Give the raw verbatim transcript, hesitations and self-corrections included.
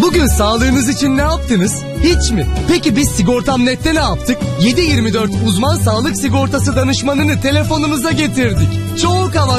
Bugün sağlığınız için ne yaptınız? Hiç mi? Peki biz Sigortam Net'te ne yaptık? yedi yirmi dört uzman sağlık sigortası danışmanını telefonunuza getirdik. Çok avantajlı.